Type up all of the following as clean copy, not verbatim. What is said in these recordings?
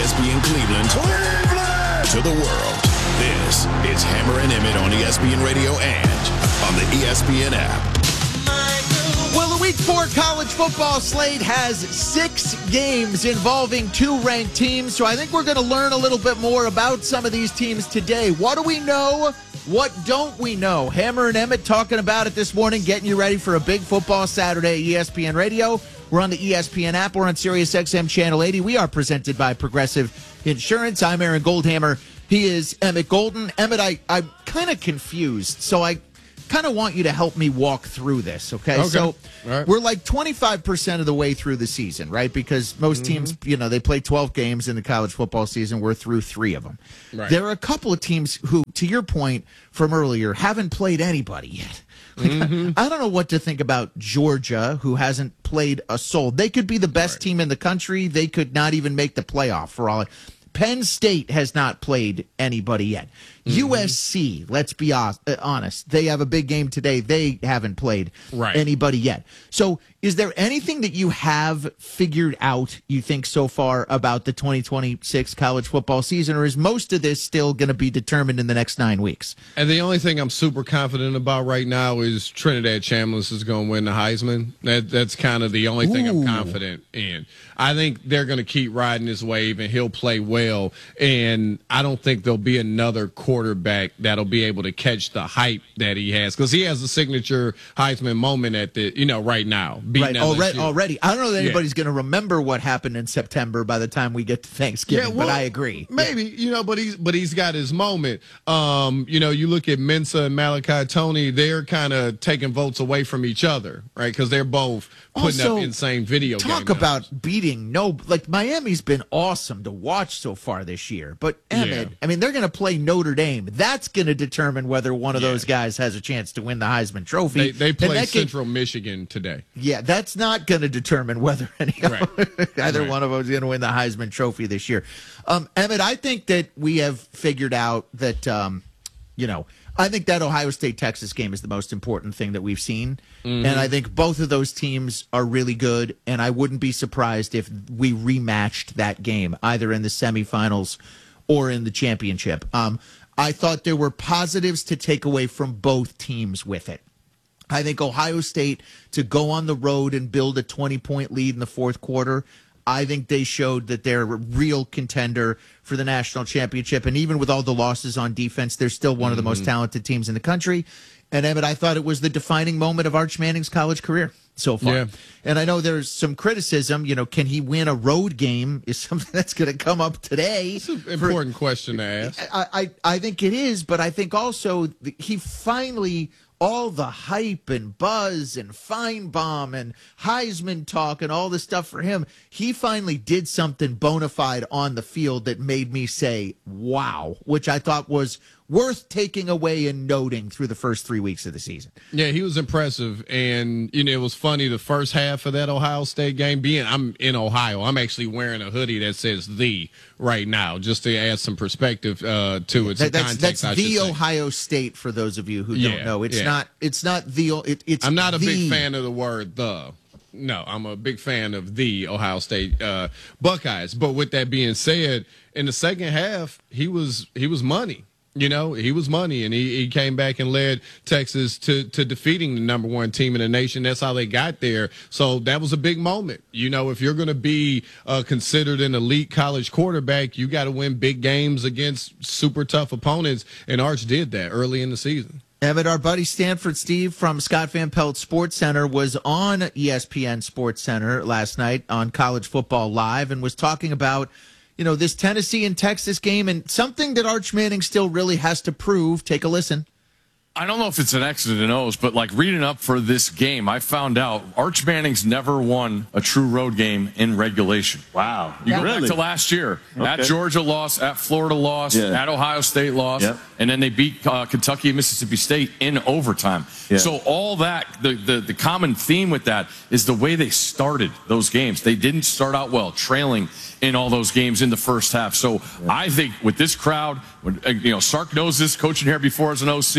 ESPN Cleveland to the world. This is Hammer and Emmett on ESPN Radio and on the ESPN app. Well, the Week 4 college football slate has 6 games involving 2 ranked teams, so I think we're going to learn a little bit more about some of these teams today. What do we know? What don't we know? Hammer and Emmett talking about it this morning, getting you ready for a big football Saturday at ESPN Radio. We're on the ESPN app. We're on Sirius XM Channel 80. We are presented by Progressive Insurance. I'm Aaron Goldhammer. He is Emmett Golden. Emmett, I'm kind of confused, so I kind of want you to help me walk through this, okay? So we're like 25% of the way through the season, right? Because most teams, they play 12 games in the college football season. We're through 3 of them. Right. There are a couple of teams who, to your point from earlier, haven't played anybody yet. I don't know what to think about Georgia, who hasn't played a soul. They could be the best team in the country. They could not even make the playoff for all. Penn State has not played anybody yet. USC, let's be honest, they have a big game today. They haven't played anybody yet. So is there anything that you have figured out, you think, so far about the 2026 college football season, or is most of this still going to be determined in the next 9 weeks? And the only thing I'm super confident about right now is Trinidad Chambliss is going to win the Heisman. That's kind of the only thing I'm confident in. I think they're going to keep riding this wave, and he'll play well. And I don't think there'll be another quarterback that'll be able to catch the hype that he has, because he has a signature Heisman moment at the right now. Right, already. I don't know that anybody's going to remember what happened in September by the time we get to Thanksgiving, but I agree. Maybe, but he's got his moment. You look at Mensa and Malachi Tony, they're kind of taking votes away from each other, right? Because they're both putting up insane video games. Talk about beating Miami's been awesome to watch so far this year. But Emmett, I mean, they're going to play Notre Dame. That's going to determine whether one of those guys has a chance to win the Heisman Trophy. They play Central Michigan today. Yeah, that's not going to determine whether either one of them is going to win the Heisman Trophy this year. Emmett, I think that we have figured out that, I think that Ohio State-Texas game is the most important thing that we've seen. And I think both of those teams are really good, and I wouldn't be surprised if we rematched that game, either in the semifinals or in the championship. I thought there were positives to take away from both teams with it. I think Ohio State, to go on the road and build a 20-point lead in the fourth quarter, I think they showed that they're a real contender for the national championship. And even with all the losses on defense, they're still one of the most talented teams in the country. And, Emmett, I thought it was the defining moment of Arch Manning's college career so far. Yeah. And I know there's some criticism, can he win a road game is something that's going to come up today. It's an important question to ask. I think it is, but I think also he finally – all the hype and buzz and Feinbaum and Heisman talk and all this stuff for him, he finally did something bona fide on the field that made me say, wow, which I thought was worth taking away and noting through the first 3 weeks of the season. Yeah, he was impressive. And, it was funny the first half of that Ohio State game, I'm in Ohio. I'm actually wearing a hoodie that says "the" right now, just to add some perspective to it. That's the Ohio State for those of you who don't know. It's not the. It's I'm not a big fan of the word "the." No, I'm a big fan of the Ohio State Buckeyes. But with that being said, in the second half, he was money. He was money, and he came back and led Texas to defeating the number 1 team in the nation. That's how they got there. So that was a big moment. If you're going to be considered an elite college quarterback, you got to win big games against super tough opponents, and Arch did that early in the season. Emmett, our buddy Stanford Steve from Scott Van Pelt Sports Center was on ESPN Sports Center last night on College Football Live and was talking about this Tennessee and Texas game and something that Arch Manning still really has to prove. Take a listen. I don't know if it's an X or an O's, but reading up for this game, I found out Arch Manning's never won a true road game in regulation. Wow. You go back to last year. Okay. At Georgia lost, at Florida lost, at Ohio State lost, and then they beat Kentucky and Mississippi State in overtime. Yeah. So all that, the common theme with that is the way they started those games. They didn't start out well, trailing in all those games in the first half. So I think with this crowd, Sark knows this, coaching here before as an OC,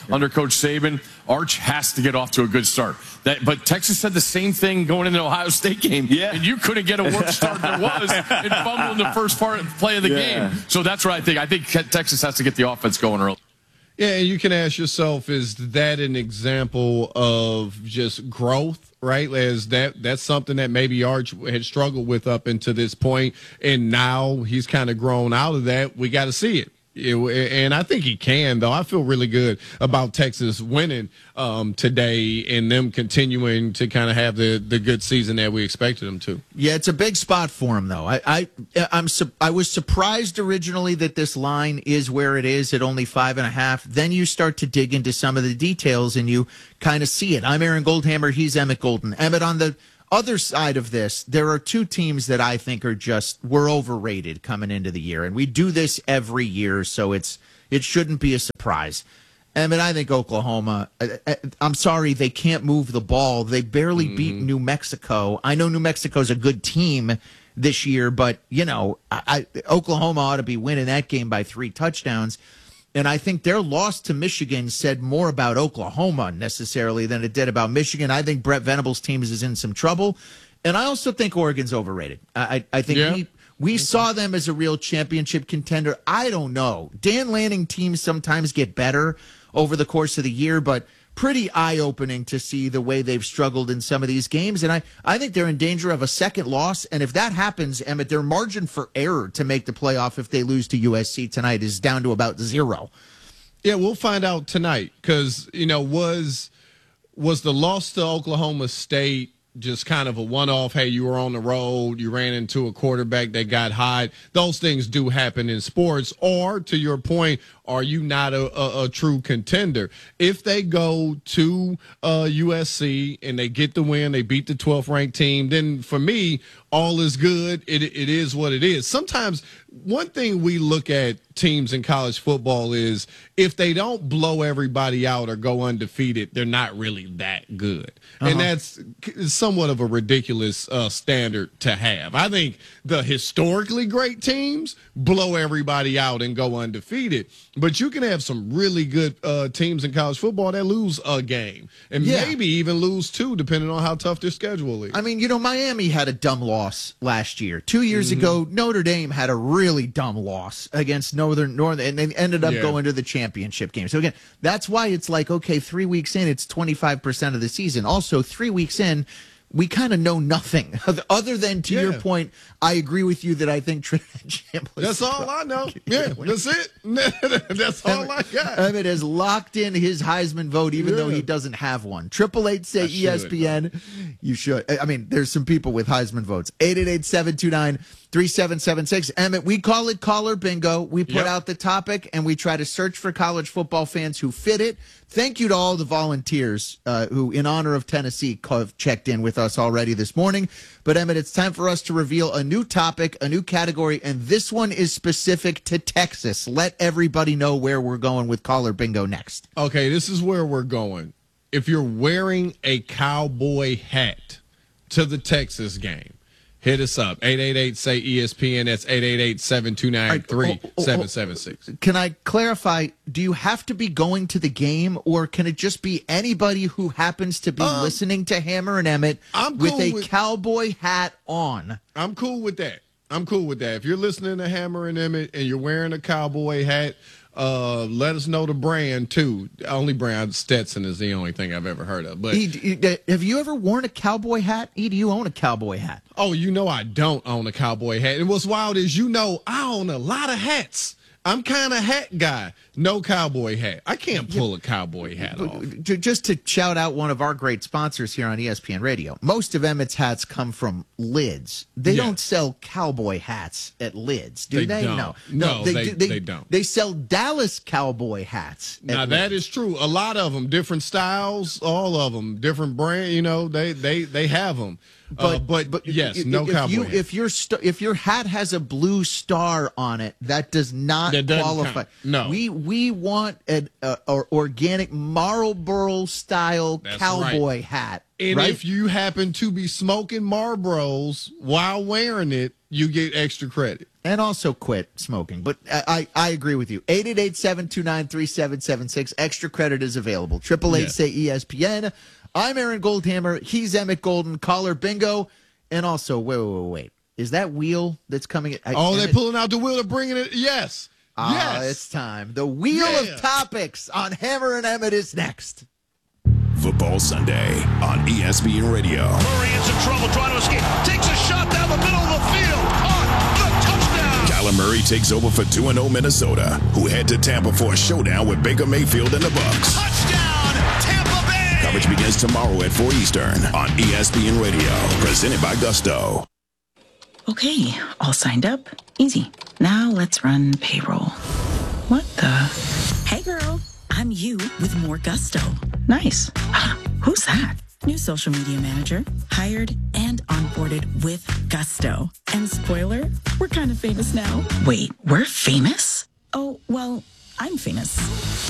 under Coach Saban. Arch has to get off to a good start. But Texas said the same thing going into the Ohio State game, and you couldn't get a worse start than it was and fumble in the first play of the game. So that's what I think. I think Texas has to get the offense going early. Yeah, and you can ask yourself, is that an example of just growth, right? That's something that maybe Arch had struggled with up until this point, and now he's kind of grown out of that. We got to see it. And I think he can, though. I feel really good about Texas winning today and them continuing to kind of have the good season that we expected them to. Yeah, it's a big spot for him, though. I was surprised originally that this line is where it is at only 5.5. Then you start to dig into some of the details and you kind of see it. I'm Aaron Goldhammer. He's Emmett Golden. Emmett, on the other side of this, there are two teams that I think were overrated coming into the year, and we do this every year, so it shouldn't be a surprise. I mean, I think Oklahoma, I'm sorry, they can't move the ball. They barely beat New Mexico. I know New Mexico's a good team this year, but, Oklahoma ought to be winning that game by 3 touchdowns. And I think their loss to Michigan said more about Oklahoma necessarily than it did about Michigan. I think Brett Venables' team is in some trouble. And I also think Oregon's overrated. I think we saw them as a real championship contender. I don't know. Dan Lanning teams sometimes get better over the course of the year, but pretty eye-opening to see the way they've struggled in some of these games. And I think they're in danger of a second loss. And if that happens, Emmett, their margin for error to make the playoff if they lose to USC tonight is down to about 0. Yeah, we'll find out tonight because, was the loss to Oklahoma State just kind of a one-off, hey, you were on the road, you ran into a quarterback that got hot. Those things do happen in sports. Or, to your point, are you not a true contender? If they go to USC and they get the win, they beat the 12th ranked team, then for me, all is good. It is what it is. Sometimes one thing we look at teams in college football is if they don't blow everybody out or go undefeated, they're not really that good. And that's somewhat of a ridiculous standard to have. I think the historically great teams blow everybody out and go undefeated. But you can have some really good teams in college football that lose a game and maybe even lose 2, depending on how tough their schedule is. I mean, Miami had a dumb loss last year. 2 years ago, Notre Dame had a really dumb loss against Northern, and they ended up going to the championship game. So again, that's why it's like, okay, 3 weeks in, it's 25% of the season. Also, 3 weeks in, we kind of know nothing other than, to your point, I agree with you that I think Trinidad Chambliss. That's all I know. Yeah, that's it. That's all I got. Emmett has locked in his Heisman vote, even though he doesn't have one. 888 say ESPN. You should. I mean, there's some people with Heisman votes. 888-729-3776. Emmett, we call it Caller Bingo. We put out the topic and we try to search for college football fans who fit it. Thank you to all the volunteers who, in honor of Tennessee, have checked in with us already this morning. But, Emmett, it's time for us to reveal a new topic, a new category, and this one is specific to Texas. Let everybody know where we're going with Caller Bingo next. Okay, this is where we're going. If you're wearing a cowboy hat to the Texas game, hit us up. 888-SAY-ESPN. That's 888-729-3776. Can I clarify, do you have to be going to the game, or can it just be anybody who happens to be listening to Hammer and Emmett with a cowboy hat on? I'm cool with that. If you're listening to Hammer and Emmett and you're wearing a cowboy hat, let us know the brand, too. The only brand, Stetson, is the only thing I've ever heard of. But have you ever worn a cowboy hat? Do you own a cowboy hat? Oh, I don't own a cowboy hat. And what's wild is, I own a lot of hats. I'm kind of hat guy. No cowboy hat. I can't pull a cowboy hat off. Just to shout out one of our great sponsors here on ESPN Radio, most of Emmett's hats come from Lids. They don't sell cowboy hats at Lids, do they? Don't. No, they don't. They sell Dallas cowboy hats. Now, that is true. A lot of them, different styles, all of them, different brand, they have them. But yes, no cowboy hat. If your hat has a blue star on it, that does not qualify. Count. No, we want an organic Marlboro style cowboy hat. And if you happen to be smoking Marlboros while wearing it, you get extra credit. And also quit smoking. But I agree with you. 888-729-3776. Extra credit is available. 888-SAY-ESPN. I'm Aaron Goldhammer. He's Emmett Golden. Caller bingo. And also, wait. Is that wheel that's coming? They're pulling out the wheel. They're bringing it. Yes. Yes. It's time. The wheel of topics on Hammer and Emmett is next. Football Sunday on ESPN Radio. Murray in some trouble trying to escape. Takes a shot down the middle of the field. Caught the touchdown. Kyler Murray takes over for 2-0 Minnesota, who head to Tampa for a showdown with Baker Mayfield and the Bucs. Touchdown, Tampa Bay. Coverage begins tomorrow at 4 Eastern on ESPN Radio. Presented by Gusto. Okay, all signed up. Easy. Now let's run payroll. What the? Hey, girl. I'm you with more Gusto. Nice. Who's that? New social media manager, hired and onboarded with Gusto. And spoiler, we're kind of famous now. Wait, we're famous? Oh, well, I'm famous.